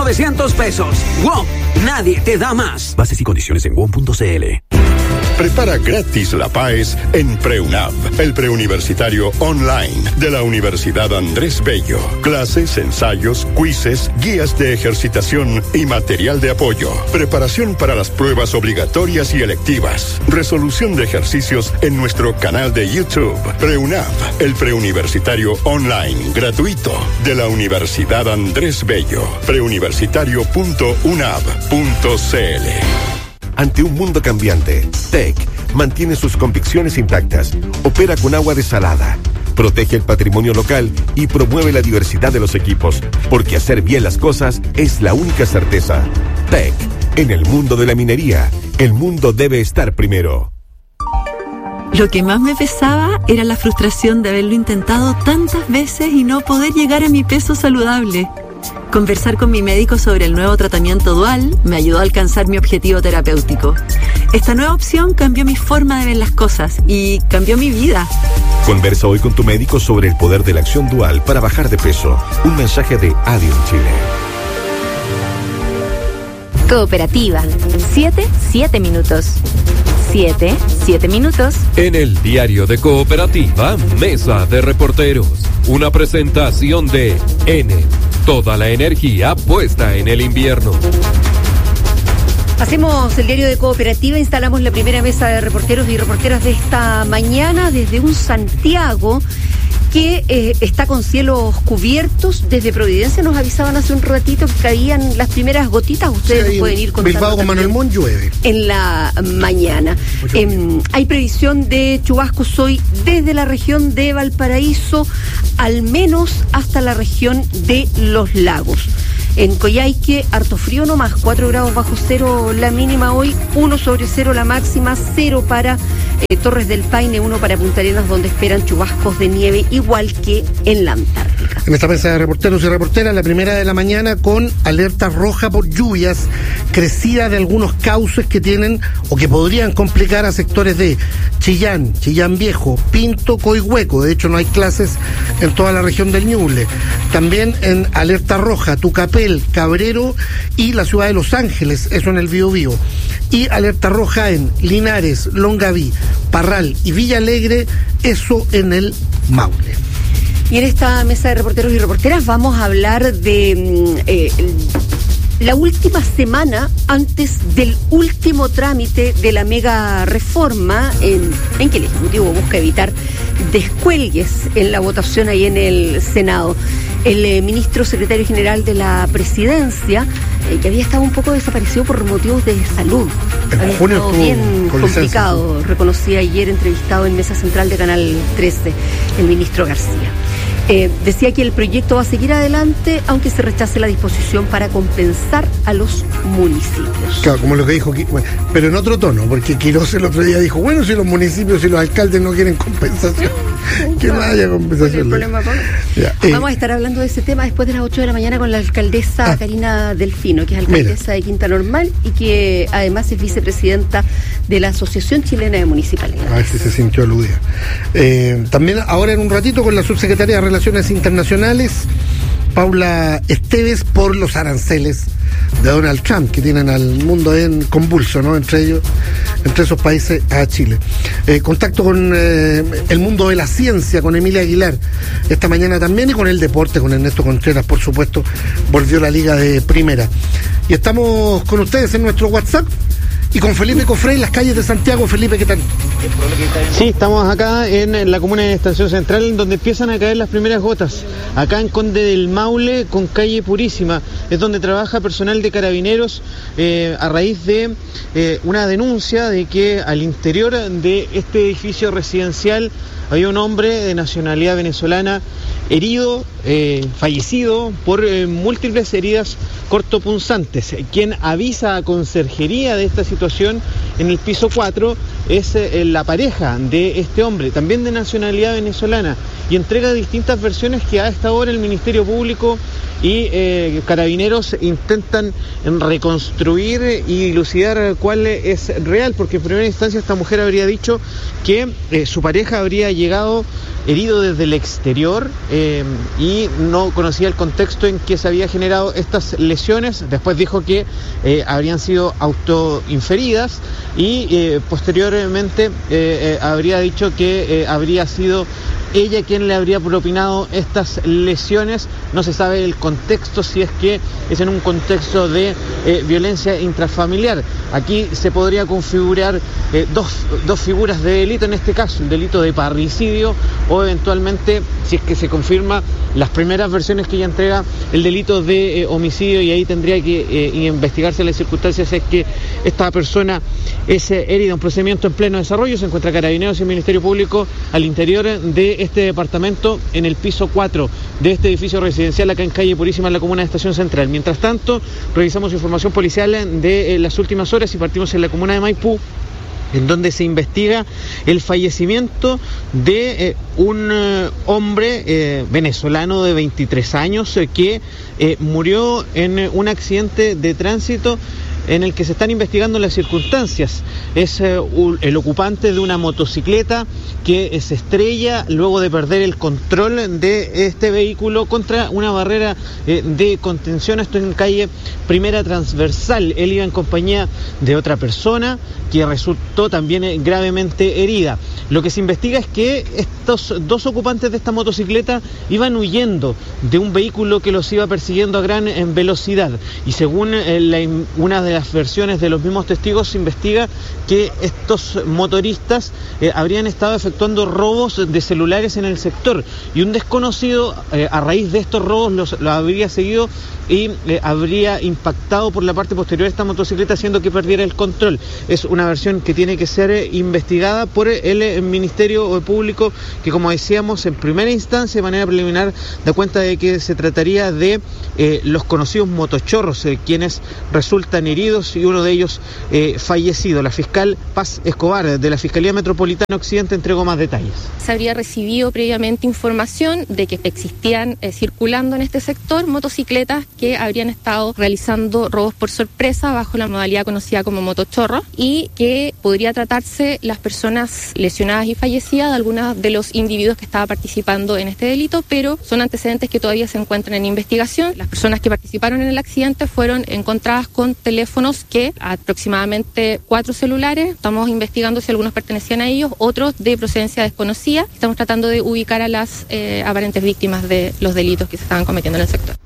900 pesos. WOM, nadie te da más. Bases y condiciones en WOM.cl. Prepara gratis la PAES en PREUNAV, el preuniversitario online de la Universidad Andrés Bello. Clases, ensayos, quizzes, guías de ejercitación y material de apoyo. Preparación para las pruebas obligatorias y electivas. Resolución de ejercicios en nuestro canal de YouTube. PREUNAV, el preuniversitario online gratuito de la Universidad Andrés Bello. preuniversitario.unav.cl. Ante un mundo cambiante, TEC mantiene sus convicciones intactas, opera con agua desalada, protege el patrimonio local y promueve la diversidad de los equipos, porque hacer bien las cosas es la única certeza. TEC, en el mundo de la minería, el mundo debe estar primero. Lo que más me pesaba era la frustración de haberlo intentado tantas veces y no poder llegar a mi peso saludable. Conversar con mi médico sobre el nuevo tratamiento dual me ayudó a alcanzar mi objetivo terapéutico. Esta nueva opción cambió mi forma de ver las cosas y cambió mi vida. Conversa hoy con tu médico sobre el poder de la acción dual para bajar de peso. Un mensaje de Adium Chile. Cooperativa. 7 minutos. 7 minutos. En el diario de Cooperativa, Mesa de Reporteros. Una presentación de Enel. Toda la energía puesta en el invierno. Hacemos el diario de Cooperativa, instalamos la primera mesa de reporteros y reporteras de esta mañana desde un Santiago que está con cielos cubiertos. Desde Providencia nos avisaban hace un ratito que caían las primeras gotitas. Ustedes sí, pueden ir contando. Bilbao con Manuel Montt llueve en la mañana. Hay previsión de chubascos hoy desde la región de Valparaíso, al menos hasta la región de Los Lagos. En Coyhaique, harto frío nomás, 4 grados bajo cero la mínima hoy, 1 sobre 0 la máxima, 0 para Torres del Paine, 1 para Punta Arenas, donde esperan chubascos de nieve, igual que en la Antártica. En esta mesa de reporteros y reporteras, la primera de la mañana con alerta roja por lluvias, crecida de algunos cauces que tienen o que podrían complicar a sectores de Chillán, Chillán Viejo, Pinto, Coihueco. De hecho, no hay clases en toda la región del Ñuble. También en alerta roja, Tucapel, Cabrero y la ciudad de Los Ángeles, eso en el Biobío. Y alerta roja en Linares, Longaví, Parral y Villa Alegre, eso en el Maule. Y en esta mesa de reporteros y reporteras vamos a hablar de la última semana antes del último trámite de la mega reforma en que el Ejecutivo busca evitar descuelgues en la votación ahí en el Senado. El ministro secretario general de la Presidencia, que había estado un poco desaparecido por motivos de salud. En junio estuvo bien complicado, reconocía ayer entrevistado en Mesa Central de Canal 13 el ministro García. Decía que el proyecto va a seguir adelante, aunque se rechace la disposición para compensar a los municipios. Claro, como lo que dijo, bueno, pero en otro tono, porque Quirós el otro día dijo, bueno, si los municipios y los alcaldes no quieren compensación, que no haya compensación. Vamos a estar hablando de ese tema después de las 8 de la mañana con la alcaldesa Karina Delfino, que es alcaldesa de Quinta Normal y que además es vicepresidenta de la Asociación Chilena de Municipalidades. A ver si se sintió aludida. También ahora en un ratito con la subsecretaria de Relaciones Internacionales, Paula Esteves, por los aranceles de Donald Trump, que tienen al mundo en convulso, ¿no? Entre esos países a Chile. Contacto con el mundo de la ciencia, con Emilia Aguilar, esta mañana también, y con el deporte, con Ernesto Contreras, por supuesto, volvió la Liga de Primera. Y estamos con ustedes en nuestro WhatsApp, y con Felipe Cofré en las calles de Santiago. Felipe, ¿qué tal? Sí, estamos acá en la comuna de Estación Central, donde empiezan a caer las primeras gotas. Acá en Conde del Maule, con calle Purísima, es donde trabaja personal de Carabineros a raíz de una denuncia de que al interior de este edificio residencial había un hombre de nacionalidad venezolana herido, fallecido por múltiples heridas cortopunzantes, quien avisa a Conserjería de esta situación en el piso 4 es la pareja de este hombre, también de nacionalidad venezolana, y entrega distintas versiones que a esta hora el Ministerio Público y Carabineros intentan reconstruir y dilucidar cuál es real, porque en primera instancia esta mujer habría dicho que su pareja habría llegado herido desde el exterior y no conocía el contexto en que se había generado estas lesiones. Después dijo que habrían sido autoinferidas y posteriormente habría dicho que habría sido ella quien le habría propinado estas lesiones. No se sabe el contexto, si es que es en un contexto de violencia intrafamiliar. Aquí se podría configurar dos figuras de delito, en este caso el delito de parricidio, o eventualmente, si es que se confirma las primeras versiones que ella entrega, el delito de homicidio, y ahí tendría que investigarse las circunstancias. Es que esta persona es herida. Un procedimiento en pleno desarrollo. Se encuentra Carabineros y el Ministerio Público al interior de este departamento, en el piso 4 de este edificio residencial acá en calle Purísima, en la comuna de Estación Central. Mientras tanto, revisamos información policial de las últimas horas y partimos en la comuna de Maipú, en donde se investiga el fallecimiento de un hombre venezolano de 23 años que murió en un accidente de tránsito en el que se están investigando las circunstancias. Es el ocupante de una motocicleta que se estrella luego de perder el control de este vehículo contra una barrera de contención. Esto en calle Primera Transversal. Él iba en compañía de otra persona que resultó también gravemente herida. Lo que se investiga es que estos dos ocupantes de esta motocicleta iban huyendo de un vehículo que los iba persiguiendo a gran velocidad, y según una de las versiones de los mismos testigos, se investiga que estos motoristas habrían estado efectuando robos de celulares en el sector, y un desconocido a raíz de estos robos los habría seguido y habría impactado por la parte posterior de esta motocicleta, haciendo que perdiera el control. Es una versión que tiene que ser investigada por el Ministerio Público, que, como decíamos, en primera instancia, de manera preliminar, da cuenta de que se trataría de los conocidos motochorros, quienes resultan heridos y uno de ellos fallecido. La fiscal Paz Escobar, de la Fiscalía Metropolitana Occidente, entregó más detalles. Se habría recibido previamente información de que existían circulando en este sector motocicletas que habrían estado realizando robos por sorpresa bajo la modalidad conocida como motochorro, y que podría tratarse las personas lesionadas y fallecidas de algunos de los individuos que estaban participando en este delito, pero son antecedentes que todavía se encuentran en investigación. Las personas que participaron en el accidente fueron encontradas con teléfonos, que aproximadamente 4 celulares. Estamos investigando si algunos pertenecían a ellos, otros de procedencia desconocida. Estamos tratando de ubicar a las aparentes víctimas de los delitos que se estaban cometiendo en el sector.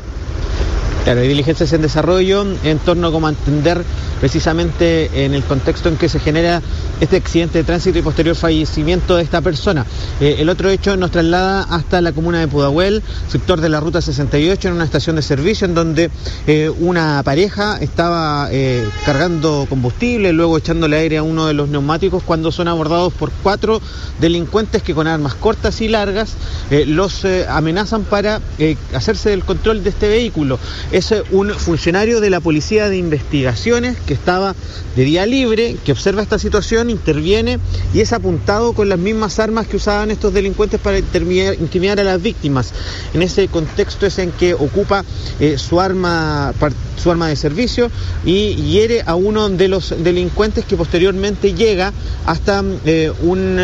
Claro, hay diligencias en desarrollo en torno a cómo entender precisamente en el contexto en que se genera este accidente de tránsito y posterior fallecimiento de esta persona. El otro hecho nos traslada hasta la comuna de Pudahuel, sector de la ruta 68, en una estación de servicio en donde una pareja estaba cargando combustible, luego echándole aire a uno de los neumáticos, cuando son abordados por 4 delincuentes que con armas cortas y largas los amenazan para hacerse del control de este vehículo. Es un funcionario de la Policía de Investigaciones que estaba de día libre, que observa esta situación, interviene y es apuntado con las mismas armas que usaban estos delincuentes para intimidar a las víctimas. En ese contexto es en que ocupa su arma de servicio y hiere a uno de los delincuentes, que posteriormente llega hasta un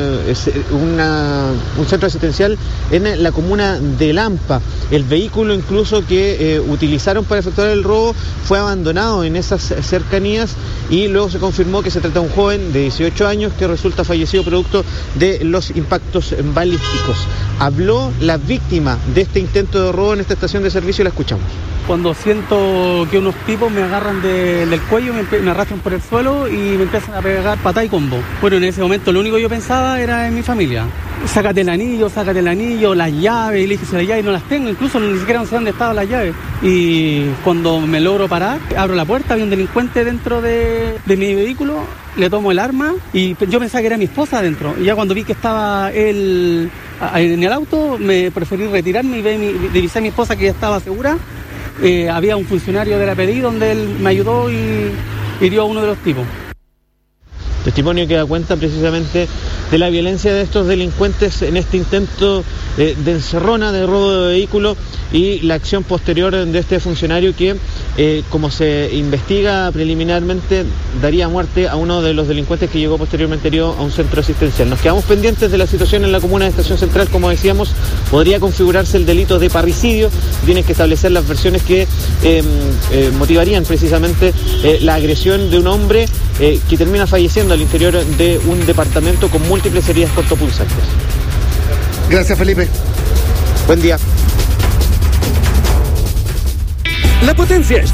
centro asistencial en la comuna de Lampa. El vehículo incluso que utilizaron para efectuar el robo fue abandonado en esas cercanías, y luego se confirmó que se trata de un joven de 18 años que resulta fallecido producto de los impactos balísticos. Habló la víctima de este intento de robo en esta estación de servicio y la escuchamos. Cuando siento que unos tipos me agarran del cuello, me arrastran por el suelo y me empiezan a pegar patada y combo. Bueno, en ese momento lo único que yo pensaba era en mi familia. Sácate el anillo, las llaves, y le dije si las llaves no las tengo, incluso ni siquiera sé dónde estaban las llaves. Y cuando me logro parar, abro la puerta, había un delincuente dentro de mi vehículo, le tomo el arma y yo pensaba que era mi esposa adentro. Y ya cuando vi que estaba él en el auto, me preferí retirarme y divisé a mi esposa, que ya estaba segura. Había un funcionario de la PDI donde él me ayudó y hirió a uno de los tipos. Testimonio que da cuenta precisamente de la violencia de estos delincuentes en este intento de encerrona, de robo de vehículo, y la acción posterior de este funcionario que, como se investiga preliminarmente, daría muerte a uno de los delincuentes que llegó posteriormente herido a un centro asistencial. Nos quedamos pendientes de la situación en la comuna de Estación Central. Como decíamos, podría configurarse el delito de parricidio. Tienen que establecer las versiones que motivarían precisamente la agresión de un hombre que termina falleciendo al interior de un departamento con múltiples heridas cortopulsantes. Gracias, Felipe. Buen día. La potencia es